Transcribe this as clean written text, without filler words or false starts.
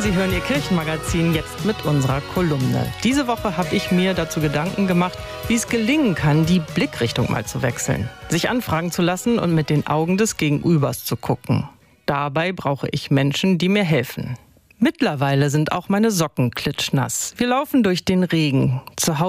Sie hören Ihr Kirchenmagazin jetzt mit unserer Kolumne. Diese Woche habe ich mir dazu Gedanken gemacht, wie es gelingen kann, die Blickrichtung mal zu wechseln. Sich anfragen zu lassen und mit den Augen des Gegenübers zu gucken. Dabei brauche ich Menschen, die mir helfen. Mittlerweile sind auch meine Socken klitschnass. Wir laufen durch den Regen. Zu Hause